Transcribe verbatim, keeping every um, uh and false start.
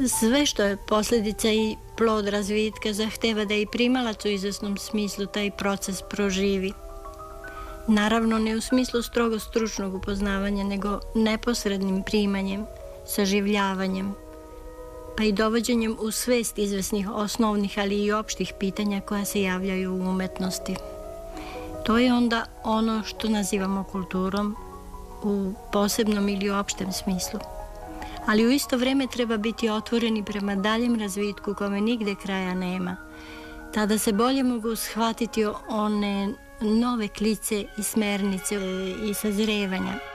Sve što je posljedica i plod razvitka zahteva da i primalac u izvesnom smislu taj proces proživi. Naravno, ne u smislu strogo stručnog upoznavanja, nego neposrednim primanjem, saživljavanjem, pa i dovođenjem u svest izvesnih osnovnih, ali i opštih pitanja koja se javljaju u umetnosti. To je onda ono što nazivamo kulturom u posebnom ili opštem smislu. Ali u isto vrijeme treba biti otvoreni prema daljem razvitku kome nigde kraja nema. Tada se bolje mogu shvatiti one nove klice i smernice i sazrevanja.